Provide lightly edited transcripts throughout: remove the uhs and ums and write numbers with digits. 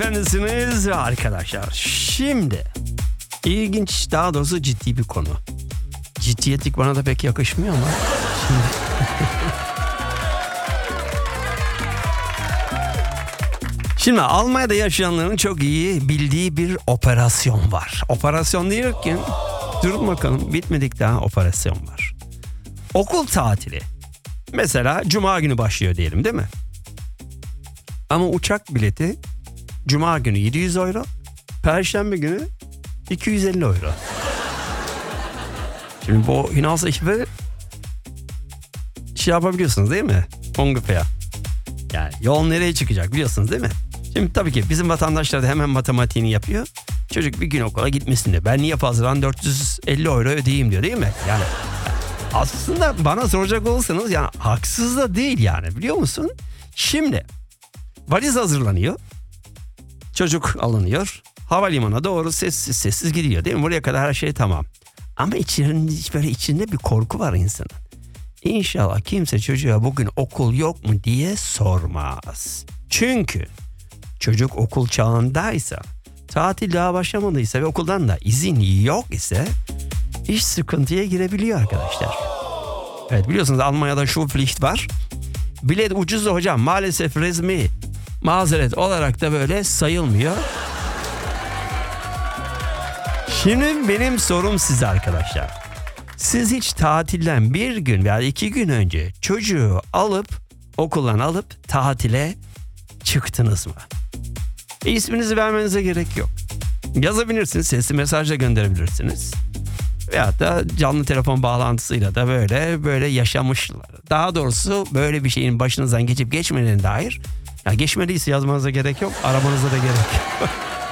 Efendisiniz ve arkadaşlar. Şimdi ilginç, daha doğrusu ciddi bir konu. Ciddiyetlik bana da pek yakışmıyor ama şimdi... Şimdi Almanya'da yaşayanların çok iyi bildiği bir operasyon var. Operasyon diyorken durun bakalım, bitmedik, daha operasyon var. Okul tatili. Mesela Cuma günü başlıyor diyelim, değil mi? Ama uçak bileti Cuma günü 700 euro, Perşembe günü 250 euro. Şimdi bu Hinaus'ı şey yapabiliyorsunuz değil mi? Ungefähr. Yani yol nereye çıkacak biliyorsunuz değil mi? Şimdi tabii ki bizim vatandaşlar da hemen matematiğini yapıyor. Çocuk bir gün okula gitmesin diyor. Ben niye fazladan 450 euro ödeyeyim diyor, değil mi? Yani aslında bana soracak olursanız yani haksız da değil yani, biliyor musun? Şimdi valiz hazırlanıyor. Çocuk alınıyor. Havalimanına doğru sessiz sessiz gidiyor, değil mi? Buraya kadar her şey tamam. Ama içinde bir korku var insanın. İnşallah kimse çocuğa bugün okul yok mu diye sormaz. Çünkü çocuk okul çağındaysa, tatil daha başlamadıysa ve okuldan da izin yok ise iş sıkıntıya girebiliyor arkadaşlar. Evet, biliyorsunuz Almanya'da Schulpflicht var. Bilet ucuz hocam, maalesef resmi mazeret olarak da böyle sayılmıyor. Şimdi benim sorum size arkadaşlar. Siz hiç tatilden bir gün veya 2 gün önce çocuğu okuldan alıp tatile çıktınız mı? İsminizi vermenize gerek yok. Yazabilirsiniz, sesli mesajla gönderebilirsiniz. Veyahut da canlı telefon bağlantısıyla da böyle yaşamışlar. Daha doğrusu böyle bir şeyin başınızdan geçip geçmediğine dair. Ya geçmediyse yazmanıza gerek yok, aramanıza da gerek yok.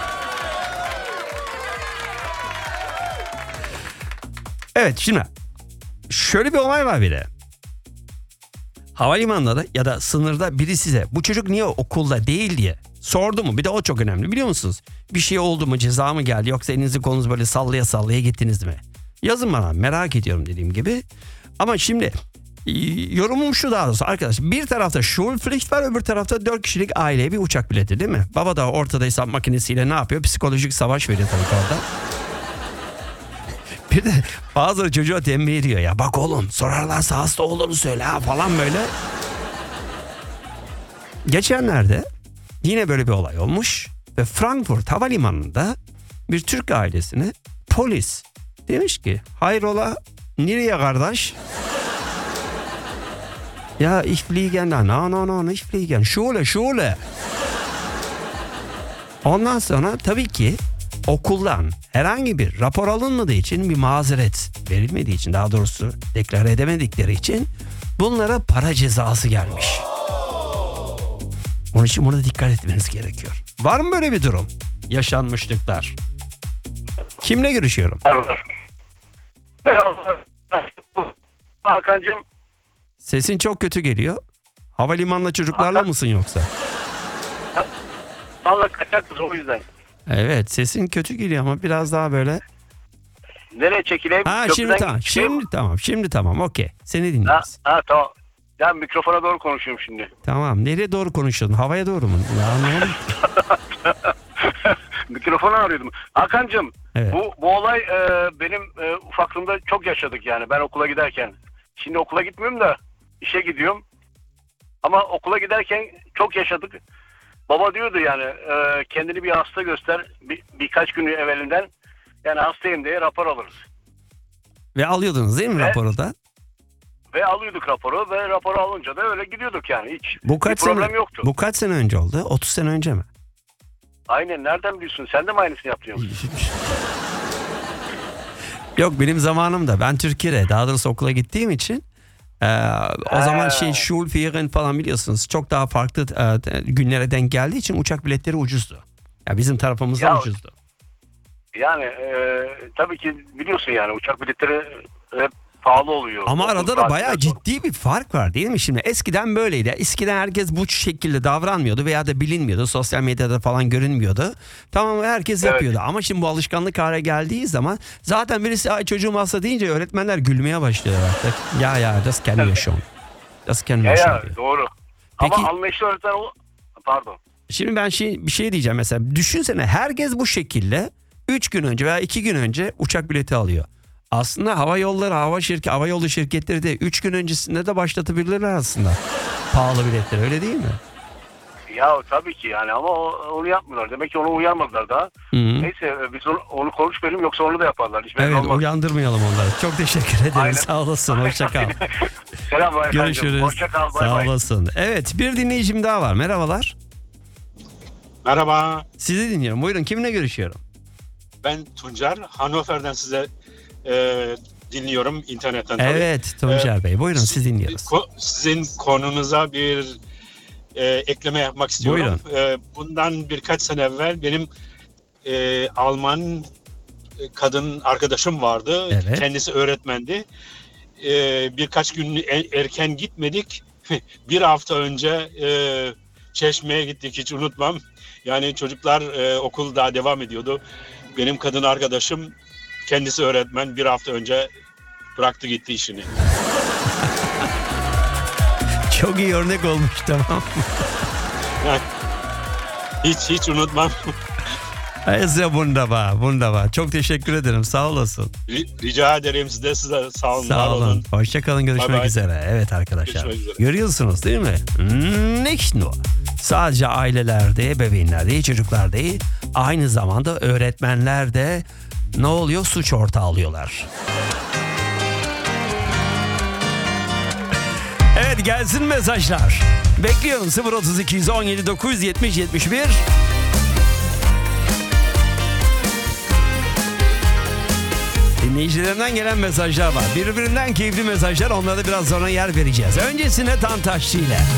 Evet, şimdi şöyle bir olay var bir de. Havalimanında da ya da sınırda biri size bu çocuk niye okulda değil diye sordu mu? Bir de o çok önemli, biliyor musunuz? Bir şey oldu mu, ceza mı geldi, yoksa elinizi kolunuzu böyle sallaya sallaya gittiniz mi? Yazın bana, merak ediyorum dediğim gibi. Ama şimdi yorumum şu, daha doğrusu arkadaş, bir tarafta Schulpflicht var, öbür tarafta 4 kişilik aileye bir uçak bileti, değil mi? Baba da ortada hesap makinesiyle ne yapıyor? Psikolojik savaş veriyor tabii orada. Bir de bazıları çocuğa tembih ediyor ya, bak oğlum sorarlarsa hasta olduğunu söyle ha falan böyle. Geçenlerde yine böyle bir olay olmuş ve Frankfurt Havalimanı'nda bir Türk ailesine polis demiş ki, hayrola nereye kardeş? Ya ich fliegen da, no ich fliegen, Schule. Ondan sonra tabii ki okuldan herhangi bir rapor alınmadığı için, bir mazeret verilmediği için, daha doğrusu deklare edemedikleri için bunlara para cezası gelmiş. Onun için buna dikkat etmeniz gerekiyor. Var mı böyle bir durum? Yaşanmışlıklar. Kimle görüşüyorum? Merhaba. Hakan'cığım. Sesin çok kötü geliyor. Havalimanında çocuklarla mısın yoksa? Valla kaçaktır o yüzden. Evet, sesin kötü geliyor ama biraz daha böyle. Nereye çekileyim? Ha, şimdi tamam okey. Seni dinliyoruz. Tamam. Ya mikrofona doğru konuşuyorum şimdi. Tamam, nereye doğru konuşuyorsun? Havaya doğru mu? Ya ne oldu? Mikrofonu arıyordum. Hakan'cığım, Evet. bu olay benim ufaklığımda çok yaşadık yani, ben okula giderken. Şimdi okula gitmiyorum da işe gidiyorum. Ama okula giderken çok yaşadık. Baba diyordu yani kendini bir hasta göster birkaç gün evvelinden, yani hastayım diye rapor alırız. Ve alıyordunuz değil mi raporu da? Ve alıyorduk raporu ve raporu alınca da öyle gidiyorduk yani, hiç Bu kaç bir problem sene, yoktu. Bu kaç sene önce oldu? 30 sene önce mi? Aynen, nereden biliyorsun? Sen de mi aynısını yapıyorsun? Yok, benim zamanımda ben Türkiye'de, daha doğrusu okula gittiğim için o zaman Schulferien falan biliyorsunuz çok daha farklı günlere denk geldiği için uçak biletleri ucuzdu. Ya bizim tarafımızdan ucuzdu. Yani tabii ki biliyorsun yani uçak biletleri hep pahalı oluyor. Ama arada da bayağı ciddi bir fark var değil mi? Şimdi eskiden böyleydi. Eskiden herkes bu şekilde davranmıyordu veya da bilinmiyordu. Sosyal medyada falan görünmüyordu. Tamam, herkes yapıyordu. Ama şimdi bu alışkanlık hale geldiği zaman zaten birisi ay çocuğum hasta deyince öğretmenler gülmeye başlıyor artık. Ya das kennen wir schon. Das kennen wir schon diyor. Doğru. Peki, ama anlayışlı öğretmen pardon. Şimdi ben bir şey diyeceğim mesela. Düşünsene herkes bu şekilde 3 gün önce veya 2 gün önce uçak bileti alıyor. Aslında hava yolu şirketleri de 3 gün öncesinde de başlatabilirler aslında. Pahalı biletleri, öyle değil mi? Ya tabii ki yani ama onu yapmıyorlar. Demek ki onu uyarmadılar daha. Hı-hı. Neyse biz onu konuşmayalım yoksa onu da yaparlar. Hiç belli Evet, olmaz. uyandırmayalım onları. Çok teşekkür ederim. Aynen. Sağ olasın. Hoşça kal. Selam efendim. Görüşürüz. Hoşça kal. Bay Sağ bay. olasın. Evet, bir dinleyicim daha var. Merhabalar. Merhaba, Sizi dinliyorum. Buyurun, kiminle görüşüyorum? ben Tuncer. Hannover'den size dinliyorum internetten. tabii. Evet, Tuncer Bey. Buyurun, siz dinliyoruz. Sizin konunuza bir ekleme yapmak istiyorum. Bundan birkaç sene evvel benim Alman kadın arkadaşım vardı. Evet. Kendisi öğretmendi. Birkaç gün erken gitmedik. Bir hafta önce Çeşme'ye gittik, hiç unutmam. Yani çocuklar okul daha devam ediyordu. Benim kadın arkadaşım kendisi öğretmen, bir hafta önce bıraktı gitti işini. Çok iyi örnek olmuş, tamam. Yani hiç unutmam. Sehr wunderbar. Çok teşekkür ederim. Sağ olasın. Rica ederim, size sağ olun. Sağ var olun. Hoşçakalın. Görüşmek Bye bye. üzere. Evet arkadaşlar. Görüşmek üzere. Görüyorsunuz değil mi? Nicht nur. Sadece ailelerde, ebeveynler değil, çocuklar değil. Aynı zamanda öğretmenler de ne oluyor? Suç ortağı alıyorlar. Evet, gelsin mesajlar. Bekliyorum 032 17 970 71. Dinleyicilerimden gelen mesajlar var. Birbirinden keyifli mesajlar. Onlara da biraz sonra yer vereceğiz. Öncesine Tantaşçı ile